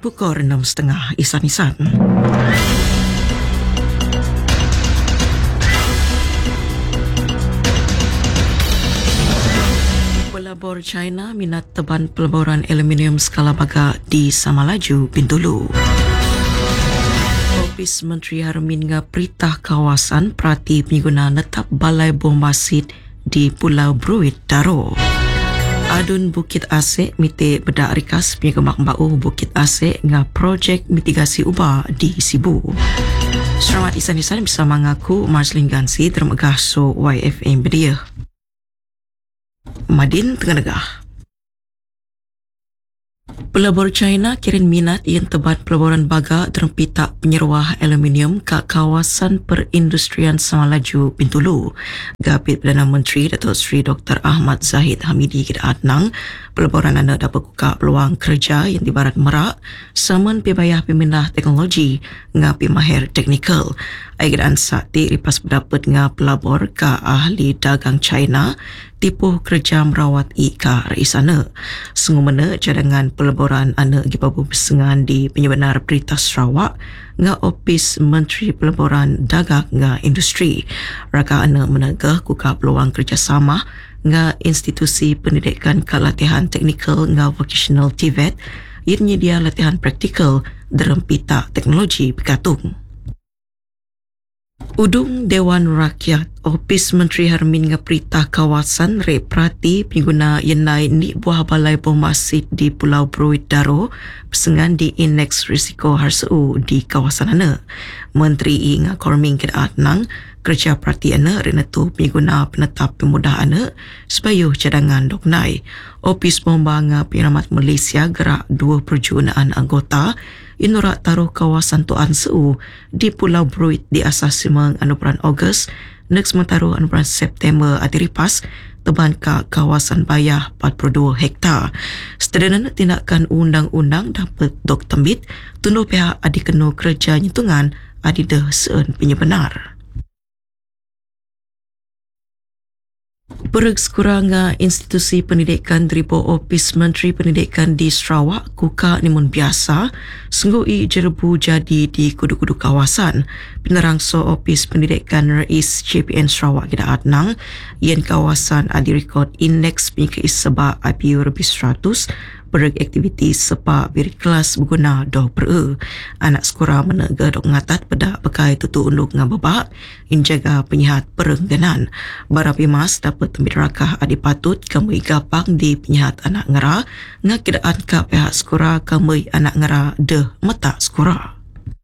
Pukul 6.30 Isan-Isan. Pelabur China minat teban pelaburan aluminium skala baga di Samalaju, Bintulu. Ofis Menteri Harmin perintah kawasan perhati pengguna netap balai bom basit di Pulau Bruit, Daro. Adun Bukit Asik mite bedak rikas penyegemak bau Bukit Asik nga projek mitigasi ubah di Sibu. Selamat Isan-Isan bersama ngaku Marcelin Gansi termegah so YFM Bedia. Madin Tengah-Negah. Pelabur China kirin minat yang tebat pelaburan baga terpitak penyeruah aluminium ke kawasan perindustrian Samalaju, Bintulu. Gapit Perdana Menteri Datuk Seri Dr. Ahmad Zahid Hamidi kita adnang pelaburan anda dapat buka peluang kerja yang di Barat Merak saman pibayah pemindah teknologi ngapi mahir teknikal. Aigadaan sakti ripas berdapat nga pelabur ke ahli dagang China tipuh kerja merawat ika raisana. Sengumana cadangan pelaburan anak gibabu bersengan di penyebenar Berita Sarawak nga Ofis Menteri Pelaburan Dagang nga Industri. Raka anak menegah kuka peluang kerjasama nga institusi pendidikan ke latihan teknikal nga vocational TVET yang nyedia latihan praktikal dalam pita teknologi Pekatung. Udung Dewan Rakyat Ofis Menteri Harmin perintah kawasan reprati pengguna yenai ni buah balai bom basit di Pulau Bruit Daro bersengan di indeks risiko harseu di kawasan ana. Menteri nga korming kita atnang kerja perhati ana renatu pengguna penetap pemudah ana supaya cadangan doknai. Ofis Bomba nga Penyelamat Malaysia gerak 2 perjunaan anggota inurak taruh kawasan Tuan Seu di Pulau Bruit di asas simang anuburan Ogos next mentaruh anuburan September adiripas teban ke kawasan bayah 42 hektar. Sedana tindakan undang-undang dapat dok tembit tunduh pihak adikenu kerja nyitungan adidah seun penyebenar. Pereg sekurang institusi pendidikan daripada Ofis Menteri Pendidikan di Sarawak kuka nimun biasa senggui jerebu jadi di kudu-kudu kawasan. Penerangso Ofis Pendidikan Rais JPN Sarawak kita adnang yang kawasan ada rekod indeks penyakit sebab IPU lebih 100 pereg aktiviti sepa biri kelas berguna doh per anak sekolah menega dok ngatat pada bekai tutu unduk ngababak injaga penyihat perengganan barapi mas dapat tembit rakah adi patut kamui gapang di penyihat anak ngera ngakidaan ka pihak sekolah kamui anak ngera deh mata sekolah.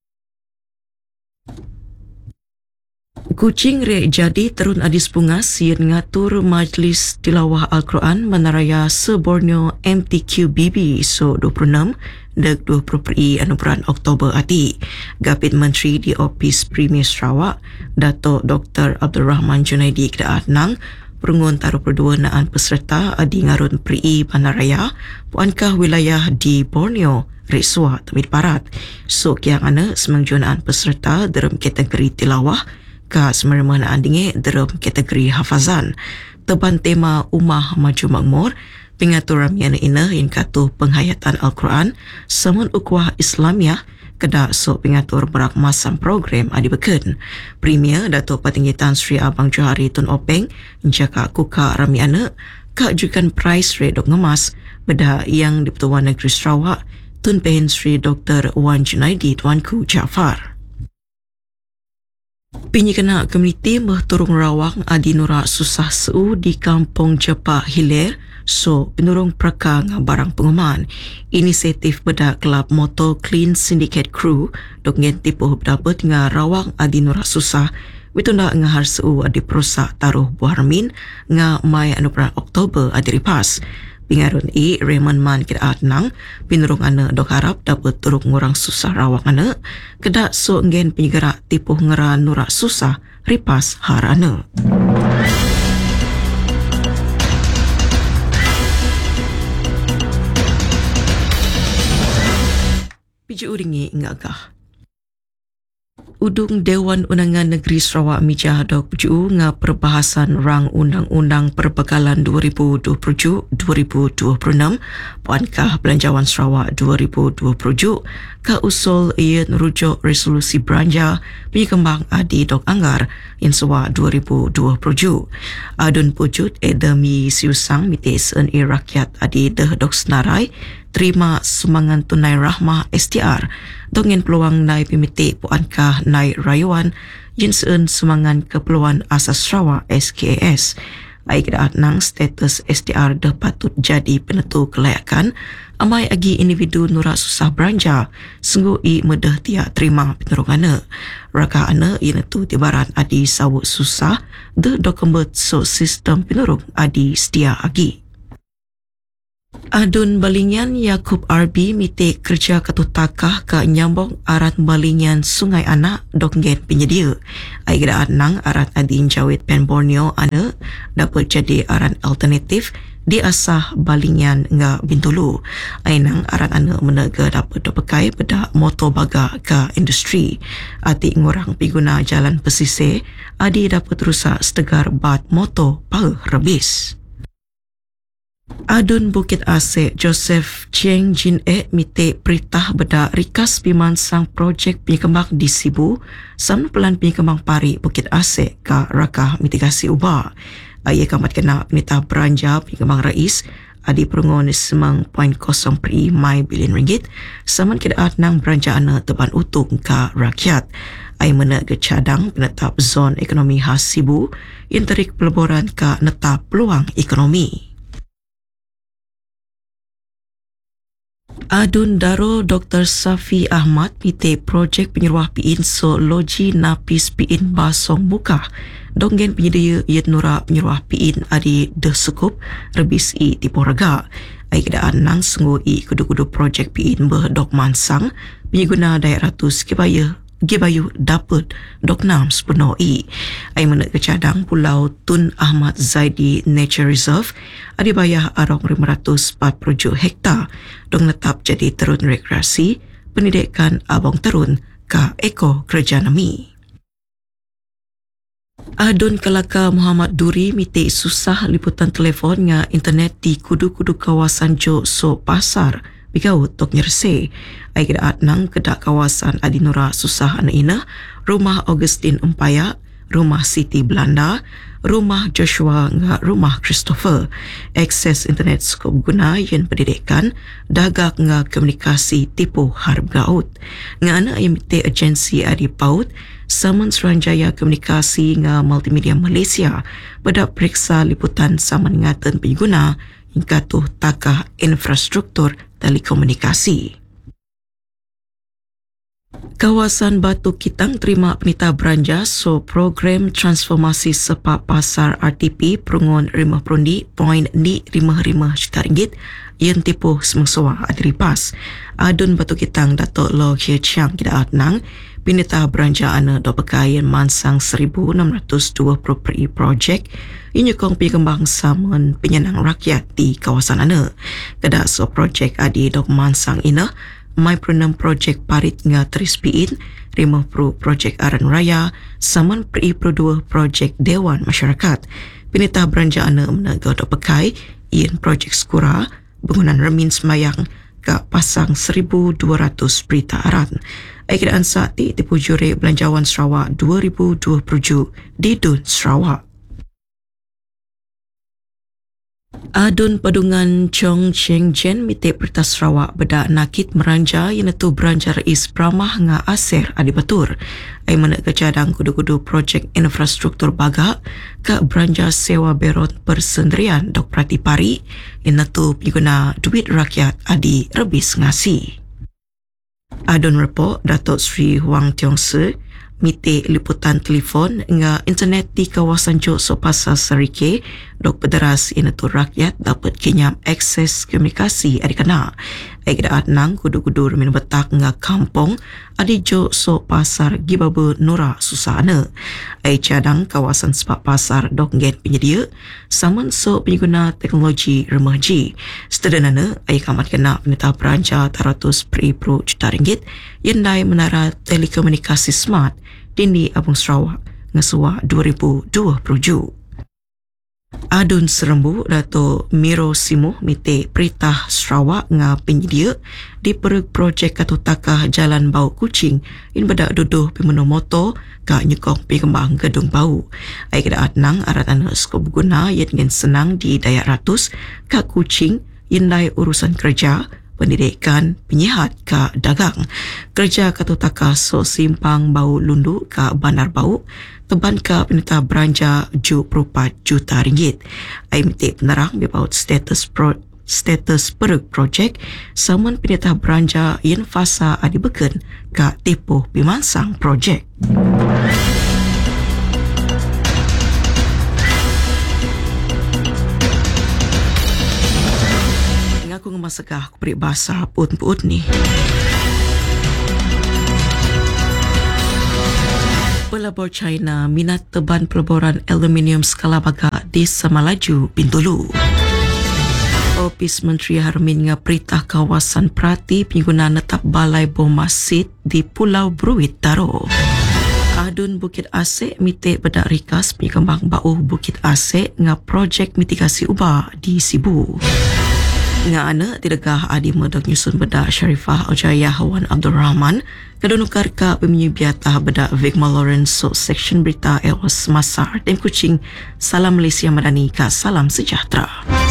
Kucing rek jadi terun adis bunga sian ngatur Majlis Tilawah Al-Quran Menaraya Se-Borneo MTQ-BB so 26 dek 20 peri anuburan Oktober ati. Gapit Menteri di Ofis Premier Sarawak Dato' Dr. Abdul Rahman Junaidi kita adnang perungun taruh perduanaan peserta adi ngarun peri Bandaraya puankah wilayah di Borneo Resua Temit Barat. So kiang ana semangjonaan peserta dalam kategori tilawah ka semermanaan dinge dalam kategori hafazan. Teban tema Umah Maju Makmur, pengaturan yang ina yang katu penghayatan Al-Quran, samun ukhuwah Islamiah, kedak so pengatur berak masam program adi beken. Premier Datuk Patinggi Tan Sri Abang Johari Tun Openg, jaka kuka rami anak, kak jukan prize rate dok ngemas, beda yang di Pertuan Negeri Sarawak, Tun Pehen Sri Dr. Wan Junaidi Tuanku Jaafar. Pinyi kena komuniti berturung rawang adi nurak susah seu di kampung Jepak Hilir so penurung praka barang penguman. Inisiatif bedak kelab motor Clean Syndicate Crew dok ngen tipuh berdapat nga rawang adi nurak susah witunda ngahar seu adi perusak taruh buah remin nga mai anuburan Oktober adi ripas. Pingarun Raymond Man kita adnang pinurung ana dok harap dapat turuk ngurang susah rawang ana kedak so ngen penyegerak tipuh ngera nurak susah ripas har ana. Piji uringi ngagah. Udung Dewan Undangan Negeri Sarawak Mijah dok berju nga perbahasan rang Undang-Undang Perbekalan 2020-2026 Puankah Belanjawan Sarawak 2020 ka usul ia rujuk resolusi belanja penyekembang adi dok anggar yang sewa 2020. Adun pujut demi siusang mitis en rakyat adi deh dok senarai terima sumbangan tunai rahmah STR dengan peluang nai pimiti puankah nai rayuan jinsen sumbangan keperluan asas Sarawak SKAS. Ai kedaat nang status STR dah patut jadi penentu kelayakan amai agi individu nurak susah belanja sungguh i medah tiak terima penerungan raka ana i netu tibaran adi sawut susah de dokumen so sistem penurung adi setia agi. Adun Balingan Yakub RB mitik kerja ketutakah ke nyambung arat Balingan Sungai Anak donggen penyedia. Aigdaan nang arat adin jawit Pen Borneo ana dapat jadi arat alternatif di asah Balingan nga Bintulu. Ainang arat ana menega dapat dipakai pada motor baga ke industri. Ati ngurang piguna jalan pesisir adi dapat rusak setegar bat motor pau rebis. Adun Bukit Asik Joseph Cheng Jin mitik perintah beda rikas pimansang projek penyekembang di Sibu sama pelan penyekembang pari Bukit Asik ke rakah mitigasi ubah. Ia kamat kena penitah belanja penyekembang rais adi perungun 9.0 Mai bilion ringgit sama kedaat nang belanjaan teban utung ke rakyat. Ia menegak cadang penetap zon ekonomi khas Sibu yang terik pelaburan ke netap peluang ekonomi. Adun Daro Dr. Safi Ahmad mitik projek penyeruah piin so loji napis piin basong buka donggen penyedia iat nura penyeruah piin adi de sekup rebis i tipu rega. Ai kedaan nang sungguh i kudu-kudu projek piin dok mansang penyeguna daerah ratus Gibayu dapat dok nam sepenuh i. Ai menek kecadang Pulau Tun Ahmad Zaidi Nature Reserve adi bayah arong 540 hektar dong letap jadi terun rekreasi pendidikan abang terun ke eko kerja nami. Adun Kelaka Muhammad Duri mitik susah liputan telefon nga internet di kudu-kudu kawasan Jo So Pasar Bigau tok nyerse. Ai kedaat nang kedak kawasan Adinura susah ana ina, rumah Augustine Empaya, rumah Siti Belanda, rumah Joshua nga rumah Christopher. Akses internet skop guna yang pendidikan, dagak nga komunikasi tipu harap gaut. Nga ana yang mite agensi adi paut, Saman Suranjaya Komunikasi nga Multimedia Malaysia pada periksa liputan saman ngatan pengguna yang katuh takah infrastruktur telekomunikasi. Kawasan Batu Kitang terima penita belanja so program transformasi sepak pasar RTP perungun 50.5 juta ringgit yang tipu semangsawa adiripas. Adun Batu Kitang Datuk Loh Hie Chiang kidaat nang penita belanja ana do pekayan mansang 1,620 projek yang nyokong penyekembang saman penyenang rakyat di kawasan ana. Kedak so projek adi dok mansang ina mai pernam projek parit nga terispiin 50 projek aran raya saman pri pro 2 projek dewan masyarakat. Penita belanja ana menaga dok pekai ian projek skura bangunan remin semayang ke pasang 1,200 berita aran. Aikidaan sakti tipu juri Belanjawan Sarawak 2020 di Dun Sarawak. Adun Padungan Chong Cheng Jen mitik Pertas Sarawak beda nakit meranja yang itu belanja Rais Beramah nga Aser Adi Batur. Ai menek kecadang kudu-kudu projek infrastruktur baga ke belanja sewa berot persendirian Dok Prati Pari yang itu pengguna duit rakyat Adi Rebis Ngasi. Adun report Datuk Sri Huang Tiong Se mitik liputan telefon nga internet di kawasan Jo So Pasar Serike dok pederas yang itu rakyat dapat kenyam akses komunikasi adikana. Kedaat nang kudu-kudu min betak nga kampung adijo so pasar Gibabe Nora Susana. Cadang kawasan sepak pasar Donggen penyedia saman so pengguna teknologi remaji. Sederhana kamat kena penita belanja 100 juta ringgit yendai menara telekomunikasi smart dindi Abung Sarawak ngesuah 2020. Adun Serembu Dato Miro Simo mite Peritah Sarawak nga penyedia di perug projek katutakah Jalan Bau Kucing in bedak duduh pimeno motor ka nyukong pengembang gedung bau. Kedaat nang aratan skop guna yang dengan senang di Dayak Ratus ka Kucing indai urusan kerja pendidikan penyihat ka dagang. Kerja katutakah so simpang bau lundu ka Bandar Bau teban ka penita belanja 74 juta ringgit. Mite penerang about status perug projek saman penita belanja yang fasa adibeken ka tepoh pimansang projek. Ngaku ngemasakah aku beri bahasa put-put ni. Pelabur China minat teban pelaburan aluminium skala baga di Samalaju, Bintulu. Ofis Menteri Harmin ngaperitah kawasan Prati pengguna netap balai bom masjid di Pulau Bruit Taro. Adun Bukit Asik mite bedak rikas penyekembang bau Bukit Asik nga projek mitigasi ubah di Sibu. Nga anak tidakah adi medak nyusun bedak Syarifah Ojaya Hawan Abdul Rahman kedonukar ka pemenyubiatah bedak Vigma Lawrence so section berita Eos Masar dan Kuching. Salam Malaysia Madani ka salam sejahtera.